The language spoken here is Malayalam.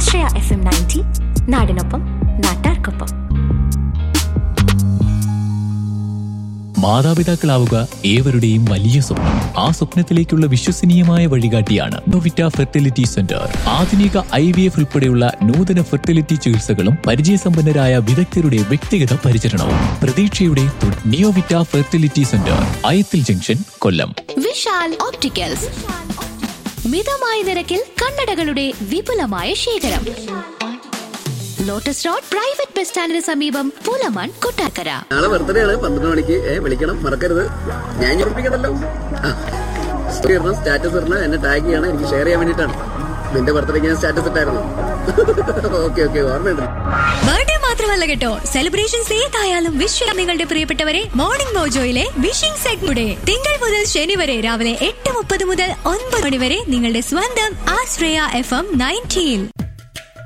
ആശ്രയ FM 90 നാടിനൊപ്പം നാട്ടാർക്കൊപ്പം. മാതാപിതാക്കളാവുക ഏവരുടെയും വലിയ സ്വപ്നം. ആ സ്വപ്നത്തിലേക്കുള്ള വിശ്വസനീയമായ വഴികാട്ടിയാണ് നോവിറ്റ ഫെർട്ടിലിറ്റി സെന്റർ. ആധുനിക IVF ഉൾപ്പെടെയുള്ള നൂതന ഫെർട്ടിലിറ്റി ചികിത്സകളും പരിചയസമ്പന്നരായ വിദഗ്ധരുടെ വ്യക്തിഗത പരിചരണവും പ്രതീക്ഷയുടെ നിയോവിറ്റ ഫെർട്ടിലിറ്റി സെന്റർ, അയത്തിൽ ജംഗ്ഷൻ, കൊല്ലം. വിശാൽ ഓപ്റ്റിക്കൽസ്, മിതമായ നിരക്കിൽ കണ്ണടകളുടെ വിപുലമായ ശേഖരം. ലോട്ടസ് റോഡ് പ്രൈവറ്റ് ബസ് സ്റ്റാൻഡിന് സമീപം, പൂലമൺ, കൊട്ടാക്കര. നാളെ ബർത്ത്ഡേ ആണ്, 12 മണിക്ക് വിളിക്കണം, മറക്കരുത്. ഞാൻ ഓർപ്പിക്കണല്ലോ. സ്റ്റാറ്റസ് ഇടണം, എന്നെ ടാഗ് ചെയ്യണം, എനിക്ക് ഷെയർ ചെയ്യാൻ വേണ്ടിട്ടാണ്. നിന്റെ ബർത്ത്ഡേക്ക് ഞാൻ സ്റ്റാറ്റസ് ഇട്ടായിരുന്നു. ഓക്കെ ഓർമ്മയുണ്ട്. ബർത്ത്ഡേ മാത്രമല്ല കേട്ടോ, സെലിബ്രേഷൻസ് ഏതായാലും വിഷ് ചെയ്യാം നിങ്ങളുടെ പ്രിയപ്പെട്ടവരെ. മോർണിംഗ് മോജോയിലെ വിഷിംഗ് സെഗ്മെന്റ് തിങ്കൾ മുതൽ ശനി വരെ രാവിലെ 8:30 മുതൽ 9 മണി വരെ നിങ്ങളുടെ സ്വന്തം ആശ്രയ FM 90.